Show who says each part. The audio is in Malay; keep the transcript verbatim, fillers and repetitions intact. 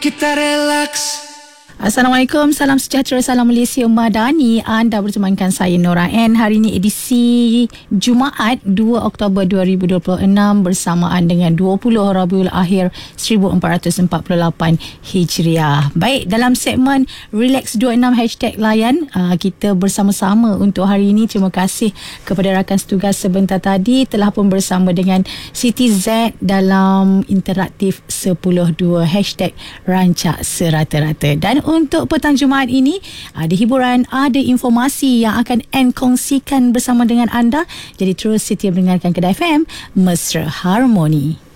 Speaker 1: Kita relax.
Speaker 2: Assalamualaikum, salam sejahtera, salam Malaysia Madani. Anda bertemankan saya Nora N. Hari ini edisi Jumaat dua Oktober dua ribu dua puluh enam bersamaan dengan dua puluh Rabiul Akhir seribu empat ratus empat puluh lapan Hijriah. Baik, dalam segmen Relax dua puluh enam hashtag layan, kita bersama-sama untuk hari ini. Terima kasih kepada rakan setugas sebentar tadi telah pun bersama dengan Siti Z dalam interaktif sepuluh dua hashtag Rancak Serata-Rata. Dan untuk petang Jumaat ini, ada hiburan, ada informasi yang akan N kongsikan bersama dengan anda. Jadi terus setia mendengarkan Kedah F M, Mesra Harmoni.